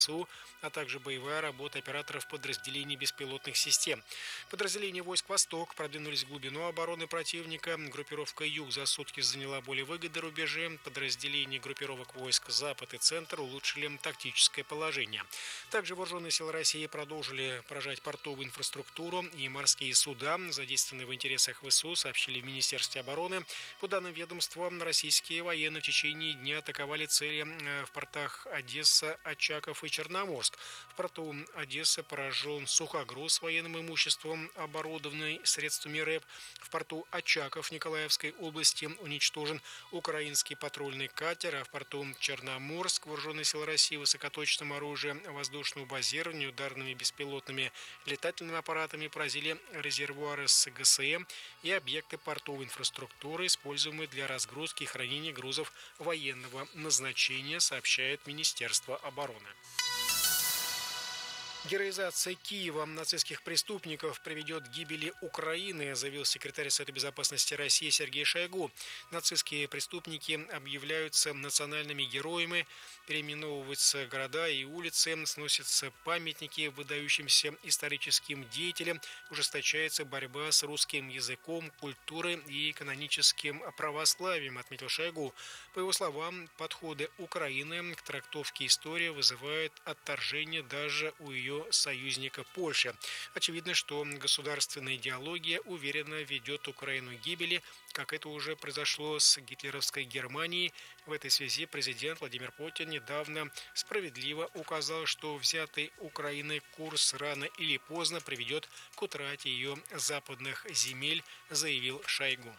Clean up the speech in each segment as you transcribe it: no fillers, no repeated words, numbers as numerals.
ВСУ, а также боевая работа операторов подразделений беспилотных систем. Подразделения войск «Восток» продвинулись в глубину обороны противника. Группировка «Юг» за сутки заняла более выгодные рубежи. Подразделения группировок войск «Запад» и «Центр» улучшили тактическое положение. Также вооруженные силы России продолжили поражать портовую инфраструктуру и морские суда, задействованные в интересах ВСУ, сообщили в Министерстве обороны. По данным ведомства, российские военные в течение дня атаковали цели в портах Одесса, Очаков и Черноморск. В порту Одессы поражен сухогруз с военным имуществом, оборудованный средствами РЭП. В порту Очаков Николаевской области уничтожен украинский патрульный катер, а в порту Черноморск вооруженные силы России высокоточным оружием, воздушного базирования, ударными беспилотными летательными аппаратами поразили резервуары с ГСМ и объекты портовой инфраструктуры, используемые для разгрузки и хранения грузов военного назначения, сообщает Министерство обороны. Героизация Киева нацистских преступников приведет к гибели Украины, заявил секретарь Совета безопасности России Сергей Шойгу. Нацистские преступники объявляются национальными героями, переименовываются города и улицы, сносятся памятники выдающимся историческим деятелям, ужесточается борьба с русским языком, культурой и каноническим православием, отметил Шойгу. По его словам, подходы Украины к трактовке истории вызывают отторжение даже у ее союзника Польши. Очевидно, что государственная идеология уверенно ведет Украину к гибели, как это уже произошло с гитлеровской Германией. В этой связи президент Владимир Путин недавно справедливо указал, что взятый Украиной курс рано или поздно приведет к утрате ее западных земель, заявил Шойгу.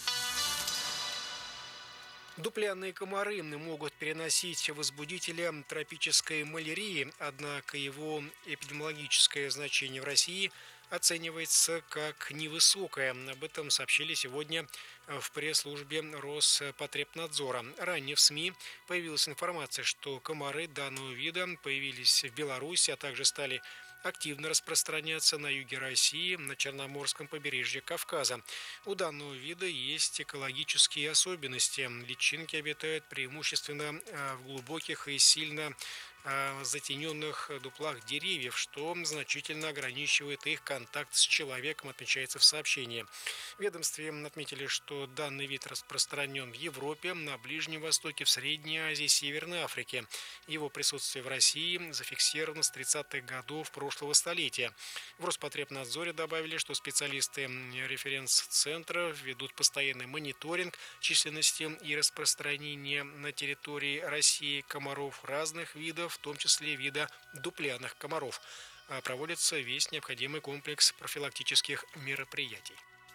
Дуплянные комары могут переносить возбудители тропической малярии, однако его эпидемиологическое значение в России оценивается как невысокое. Об этом сообщили сегодня в пресс-службе Роспотребнадзора. Ранее в СМИ появилась информация, что комары данного вида появились в Беларуси, а также стали активно распространяться на юге России, на Черноморском побережье Кавказа. У данного вида есть экологические особенности. Личинки обитают преимущественно в глубоких и сильно затененных дуплах деревьев, что значительно ограничивает их контакт с человеком, отмечается в сообщении. В ведомстве отметили, что данный вид распространен в Европе, на Ближнем Востоке, в Средней Азии, Северной Африке. Его присутствие в России зафиксировано с 30-х годов прошлого столетия. В Роспотребнадзоре добавили, что специалисты референс-центра ведут постоянный мониторинг численности и распространения на территории России комаров разных видов, в том числе вида дуплянных комаров. Проводится весь необходимый комплекс профилактических мероприятий.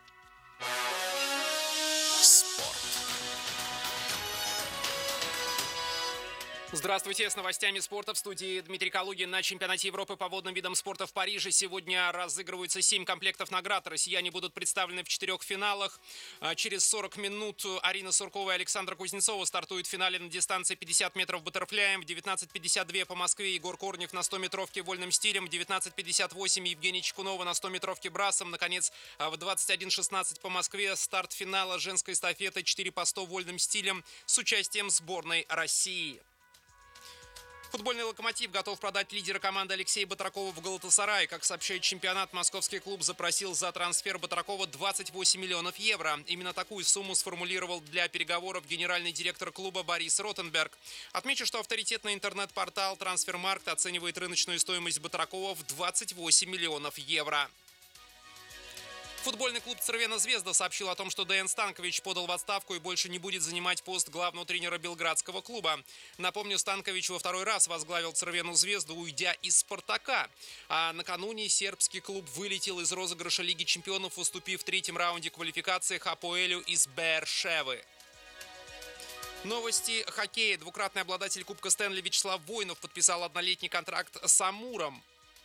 Здравствуйте, с новостями спорта в студии Дмитрий Калугин. На чемпионате Европы по водным видам спорта в Париже сегодня разыгрываются 7 комплектов наград. Россияне будут представлены в 4 финалах. Через 40 минут Арина Суркова и Александра Кузнецова стартуют в финале на дистанции 50 метров баттерфляем. В 19:52 по Москве Егор Корнев на 100-метровке вольным стилем. В 19:58 Евгений Чекунова на 100-метровке брасом. Наконец, в 21:16 по Москве старт финала женской эстафеты 4 по 100 вольным стилем с участием сборной России. Футбольный «Локомотив» готов продать лидера команды Алексея Батракова в «Галатасарай». Как сообщает чемпионат, московский клуб запросил за трансфер Батракова 28 миллионов евро. Именно такую сумму сформулировал для переговоров генеральный директор клуба Борис Ротенберг. Отмечу, что авторитетный интернет-портал «Трансфермаркт» оценивает рыночную стоимость Батракова в 28 миллионов евро. Футбольный клуб «Цервена Звезда» сообщил о том, что Деян Станкович подал в отставку и больше не будет занимать пост главного тренера белградского клуба. Напомню, Станкович во второй раз возглавил «Цервену Звезду», уйдя из «Спартака». А накануне сербский клуб вылетел из розыгрыша Лиги чемпионов, уступив в третьем раунде квалификации Хапоэлю из Беэр-Шевы. Новости хоккея. Двукратный обладатель Кубка Стэнли Вячеслав Войнов подписал однолетний контракт с «Амуром».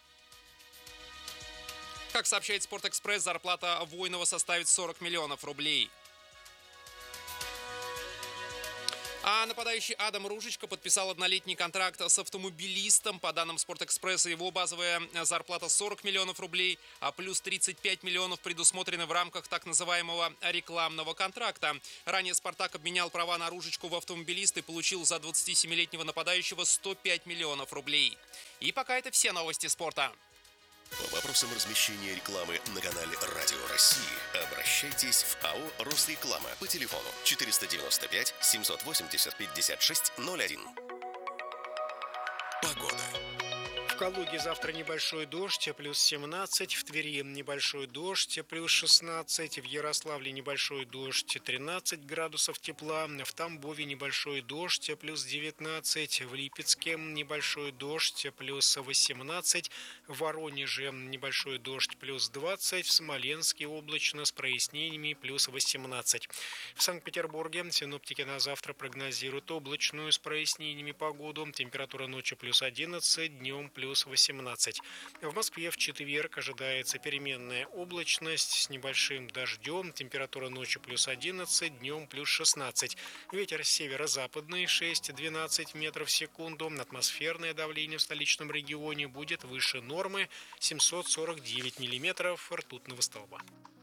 Как сообщает «Спортэкспресс», зарплата Войнова составит 40 миллионов рублей. А нападающий Адам Ружичка подписал однолетний контракт с автомобилистом. По данным «Спортэкспресса», его базовая зарплата 40 миллионов рублей, а плюс 35 миллионов предусмотрены в рамках так называемого рекламного контракта. Ранее «Спартак» обменял права на Ружичку в автомобилист и получил за 27-летнего нападающего 105 миллионов рублей. И пока это все новости спорта. По вопросам размещения рекламы на канале «Радио России» обращайтесь в АО «Росреклама» по телефону 495 780 5601. Погода. В Калуге завтра небольшой дождь, плюс 17. В Твери небольшой дождь, плюс 16. В Ярославле небольшой дождь, 13 градусов тепла. В Тамбове небольшой дождь, плюс 19. В Липецке небольшой дождь, плюс 18. В Воронеже небольшой дождь, плюс 20. В Смоленске облачно с прояснениями, плюс 18. В Санкт-Петербурге синоптики на завтра прогнозируют облачную с прояснениями погоду. Температура ночью плюс 11, днем плюс 18. В Москве в четверг ожидается переменная облачность с небольшим дождем. Температура ночью плюс 11, днем плюс 16. Ветер северо-западный 6-12 метров в секунду. Атмосферное давление в столичном регионе будет выше нормы 749 миллиметров ртутного столба.